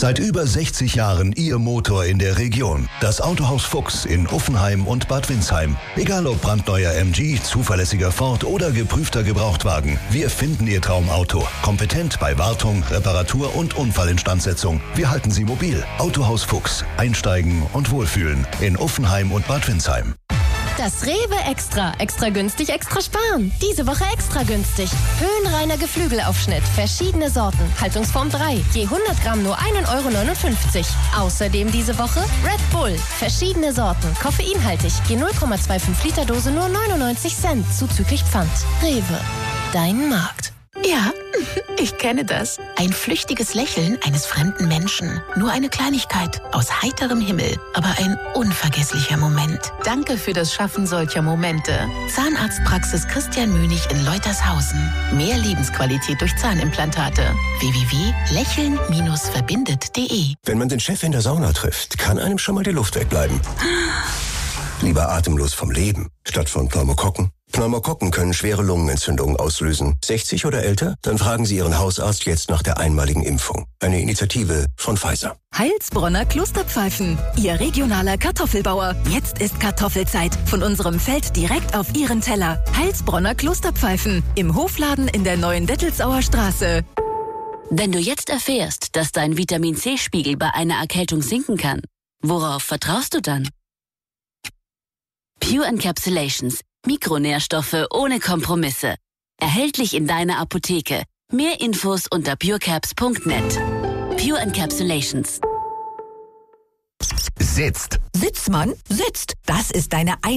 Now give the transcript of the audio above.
Seit über 60 Jahren Ihr Motor in der Region. Das Autohaus Fuchs in Uffenheim und Bad Windsheim. Egal ob brandneuer MG, zuverlässiger Ford oder geprüfter Gebrauchtwagen. Wir finden Ihr Traumauto. Kompetent bei Wartung, Reparatur und Unfallinstandsetzung. Wir halten Sie mobil. Autohaus Fuchs. Einsteigen und wohlfühlen. In Uffenheim und Bad Windsheim. Das Rewe Extra. Extra günstig, extra sparen. Diese Woche extra günstig. Höhenreiner Geflügelaufschnitt. Verschiedene Sorten. Haltungsform 3. Je 100 Gramm nur 1,59 €. Außerdem diese Woche Red Bull. Verschiedene Sorten. Koffeinhaltig. Je 0,25 Liter Dose nur 99 Cent. Zuzüglich Pfand. Rewe. Dein Markt. Ja, ich kenne das. Ein flüchtiges Lächeln eines fremden Menschen. Nur eine Kleinigkeit aus heiterem Himmel, aber ein unvergesslicher Moment. Danke für das Schaffen solcher Momente. Zahnarztpraxis Christian Münig in Leutershausen. Mehr Lebensqualität durch Zahnimplantate. www.lächeln-verbindet.de. Wenn man den Chef in der Sauna trifft, kann einem schon mal die Luft wegbleiben. Lieber atemlos vom Leben, statt von Pneumokokken. Pneumokokken können schwere Lungenentzündungen auslösen. 60 oder älter? Dann fragen Sie Ihren Hausarzt jetzt nach der einmaligen Impfung. Eine Initiative von Pfizer. Heilsbronner Klosterpfeifen. Ihr regionaler Kartoffelbauer. Jetzt ist Kartoffelzeit. Von unserem Feld direkt auf Ihren Teller. Heilsbronner Klosterpfeifen. Im Hofladen in der neuen Dettelsauer Straße. Wenn du jetzt erfährst, dass dein Vitamin-C-Spiegel bei einer Erkältung sinken kann, worauf vertraust du dann? Pure Encapsulations. Mikronährstoffe ohne Kompromisse. Erhältlich in deiner Apotheke. Mehr Infos unter purecaps.net. Pure Encapsulations. Sitzt. Sitzmann, sitzt. Das ist deine